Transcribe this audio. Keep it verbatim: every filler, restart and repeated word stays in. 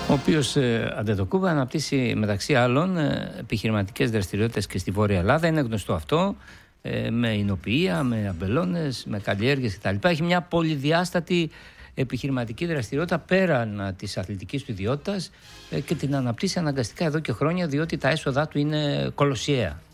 ο οποίος ε, Αντετοκούμπα αναπτύσσει μεταξύ άλλων ε, επιχειρηματικές δραστηριότητες και στη Βόρεια Ελλάδα. Είναι γνωστό αυτό, ε, με εινοποιεία, με αμπελώνες, με καλλιέργειες κτλ. Έχει μια πολυδιάστατη επιχειρηματική δραστηριότητα πέραν της αθλητικής του ιδιότητας ε, και την αναπτύσσει αναγκαστικά εδώ και χρόνια, διότι τα έσοδά του είναι κολοσιαία.